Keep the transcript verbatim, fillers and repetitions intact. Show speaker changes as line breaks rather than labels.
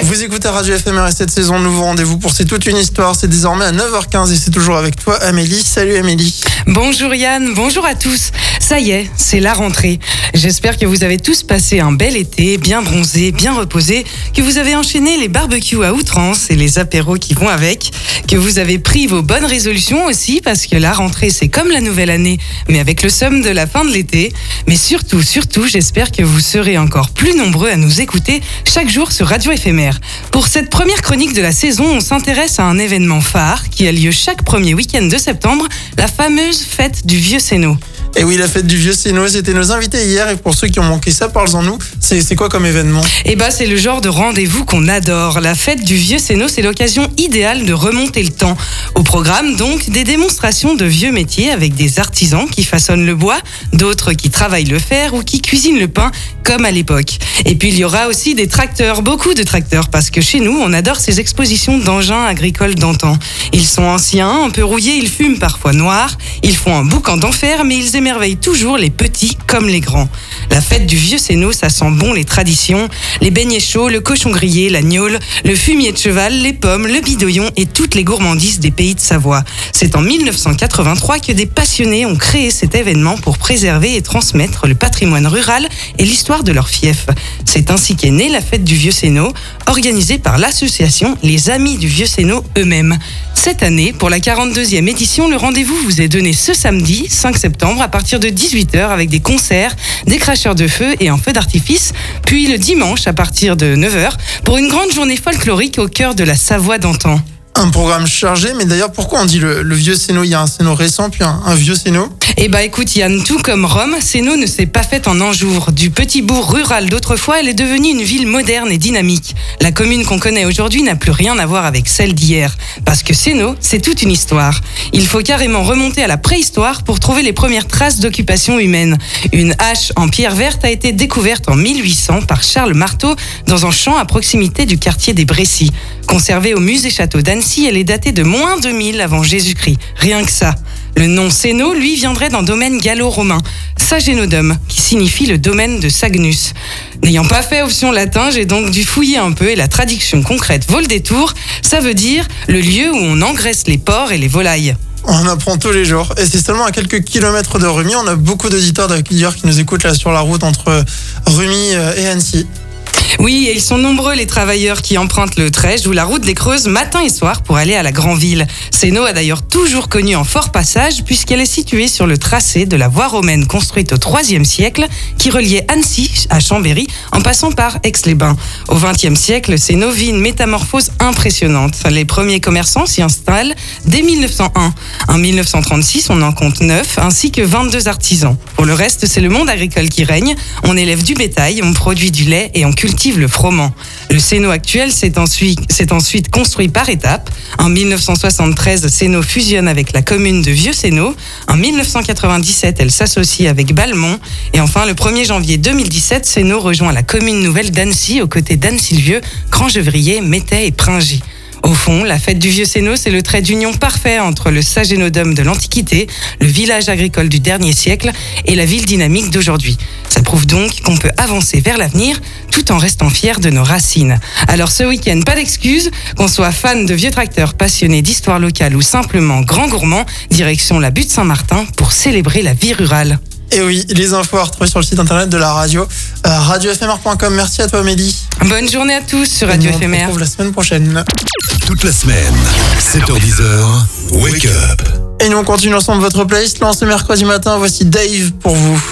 Vous écoutez Radio F M R et cette saison, nouveau rendez-vous pour C'est toute une histoire. C'est désormais à neuf heures quinze et c'est toujours avec toi, Amélie. Salut Amélie.
Bonjour Yann, bonjour à tous. Ça y est, c'est la rentrée. J'espère que vous avez tous passé un bel été, bien bronzé, bien reposé, que vous avez enchaîné les barbecues à outrance et les apéros qui vont avec, que vous avez pris vos bonnes résolutions aussi, parce que la rentrée c'est comme la nouvelle année, mais avec le somme de la fin de l'été. Mais surtout, surtout, j'espère que vous serez encore plus nombreux à nous écouter chaque jour sur Radio F M R. Pour cette première chronique de la saison, on s'intéresse à un événement phare qui a lieu chaque premier week-end de septembre, la fameuse fête du Vieux Sénot.
Et oui, la fête du Vieux Sénot, c'était nos invités hier. Et pour ceux qui ont manqué ça, parlez-en nous. C'est, c'est quoi comme événement ?
Eh ben, c'est le genre de rendez-vous qu'on adore. La fête du Vieux Sénot, c'est l'occasion idéale de remonter le temps. Au programme, donc, des démonstrations de vieux métiers avec des artisans qui façonnent le bois, d'autres qui travaillent le fer ou qui cuisinent le pain, comme à l'époque. Et puis, il y aura aussi des tracteurs, beaucoup de tracteurs, parce que chez nous, on adore ces expositions d'engins agricoles d'antan. Ils sont anciens, un peu rouillés, ils fument parfois noir, ils font un boucan d'enfer, mais ils émerveille toujours les petits comme les grands. La fête du Vieux Sénot, ça sent bon les traditions, les beignets chauds, le cochon grillé, la gnôle, le fumier de cheval, les pommes, le bidoyon et toutes les gourmandises des pays de Savoie. C'est en dix-neuf cent quatre-vingt-trois que des passionnés ont créé cet événement pour préserver et transmettre le patrimoine rural et l'histoire de leur fief. C'est ainsi qu'est née la fête du Vieux Sénot, organisée par l'association Les Amis du Vieux Sénot eux-mêmes. Cette année, pour la quarante-deuxième édition, le rendez-vous vous est donné ce samedi, cinq septembre, à partir de dix-huit heures, avec des concerts, des cracheurs de feu et un feu d'artifice, puis le dimanche à partir de neuf heures, pour une grande journée folklorique au cœur de la Savoie d'antan.
Un programme chargé, mais d'ailleurs, pourquoi on dit le, le Vieux Sénot ? Il y a un Sénot récent, puis un, un Vieux Sénot.
Eh bah écoute Yann, tout comme Rome, Sénot ne s'est pas faite en un jour. Du petit bourg rural d'autrefois, elle est devenue une ville moderne et dynamique. La commune qu'on connaît aujourd'hui n'a plus rien à voir avec celle d'hier. Parce que Sénot, c'est toute une histoire. Il faut carrément remonter à la préhistoire pour trouver les premières traces d'occupation humaine. Une hache en pierre verte a été découverte en mille huit cents par Charles Marteau dans un champ à proximité du quartier des Brécy. Conservée au musée château d'Annecy, elle est datée de moins deux mille avant Jésus-Christ. Rien que ça. Le nom Sénot, lui, viendrait d'un domaine gallo-romain, Sagenodum, qui signifie le domaine de Sagnus. N'ayant pas fait option latin, j'ai donc dû fouiller un peu et la traduction concrète vaut le détour. Ça veut dire le lieu où on engraisse les porcs et les volailles.
On apprend tous les jours. Et c'est seulement à quelques kilomètres de Rumi. On a beaucoup d'auditeurs d'ailleurs qui nous écoutent là sur la route entre Rumi et Annecy.
Oui, et ils sont nombreux les travailleurs qui empruntent le Trèche ou la route des Creuses matin et soir pour aller à la Grand'Ville. Sénot a d'ailleurs toujours connu un fort passage puisqu'elle est située sur le tracé de la voie romaine construite au troisième siècle qui reliait Annecy à Chambéry en passant par Aix-les-Bains. Au vingtième siècle, Sénot vit une métamorphose impressionnante. Les premiers commerçants s'y installent dès mille neuf cent un. En mille neuf cent trente-six, on en compte neuf ainsi que vingt-deux artisans. Pour le reste, c'est le monde agricole qui règne. On élève du bétail, on produit du lait et on cultive le froment. Le Sénot actuel s'est ensuite, s'est ensuite construit par étapes. En mille neuf cent soixante-treize, Sénot fusionne avec la commune de Vieux Sénot. En mille neuf cent quatre-vingt-dix-sept, elle s'associe avec Balmont. Et enfin, le premier janvier deux mille dix-sept, Sénot rejoint la commune nouvelle d'Annecy aux côtés d'Annecy-le-Vieux, Grand-Gevrier, Métais et Pringy. Au fond, la fête du Vieux Sénot, c'est le trait d'union parfait entre le Sagenodum de l'Antiquité, le village agricole du dernier siècle et la ville dynamique d'aujourd'hui. Ça prouve donc qu'on peut avancer vers l'avenir tout en restant fier de nos racines. Alors ce week-end, pas d'excuses, qu'on soit fan de vieux tracteurs passionnés d'histoire locale ou simplement grand gourmand, direction la butte Saint-Martin pour célébrer la vie rurale.
Et oui, les infos à retrouver sur le site internet de la radio, euh, radio f m r point com. Merci à toi Amélie.
Bonne journée à tous sur Radio F M R.
On se retrouve la semaine prochaine.
Toute la semaine, sept heures dix, Wake Up.
Et nous on continue ensemble votre playlist. Là, ce mercredi matin, voici Dave pour vous.